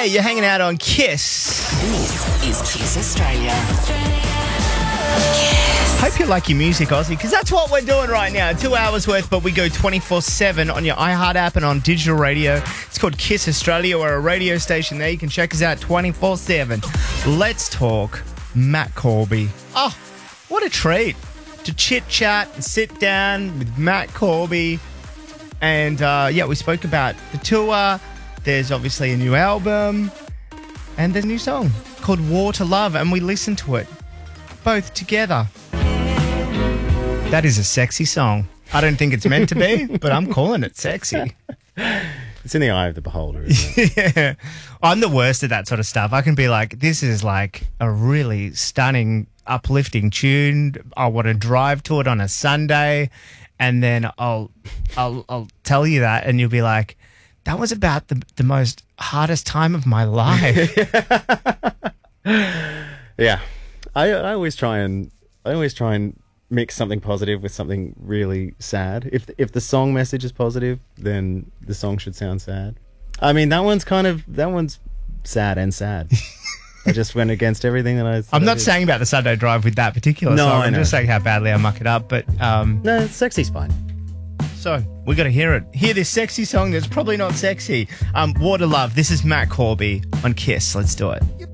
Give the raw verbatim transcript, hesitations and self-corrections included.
Hey, you're hanging out on Kiss. This is Kiss Australia. Hope you like your music, Aussie, because that's what we're doing right now. Two hours worth, but we go twenty-four seven on your iHeart app and on digital radio. It's called Kiss Australia. We're a radio station there. You can check us out twenty-four seven. Let's talk Matt Corby. Oh, what a treat to chit-chat and sit down with Matt Corby. And, uh, yeah, we spoke about the tour. There's obviously a new album. And there's a new song called War to Love. And we listened to it both together. That is a sexy song. I don't think it's meant to be, but I'm calling it sexy. It's in the eye of the beholder, isn't it? Yeah. I'm the worst at that sort of stuff. I can be like, this is like a really stunning, uplifting tune. I want to drive to it on a Sunday, and then I'll I'll I'll tell you that, and you'll be like, that was about the the most hardest time of my life. Yeah. I I always try and I always try and mix something positive with something really sad. If if the song message is positive, then the song should sound sad. I mean, that one's kind of that one's sad and sad. I just went against everything that I. I'm I not did. saying about the Sunday Drive with that particular No, song. I I'm know. just saying how badly I muck it up. But um, No, sexy's fine. so we got to hear it. Hear this sexy song that's probably not sexy. Um, War to Love. This is Matt Corby on Kiss. Let's do it.